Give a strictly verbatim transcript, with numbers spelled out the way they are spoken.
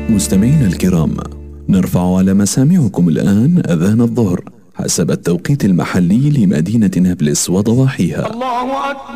مستمعينا الكرام، نرفع على مسامعكم الآن أذان الظهر حسب التوقيت المحلي لمدينة نابلس وضواحيها. الله أكبر.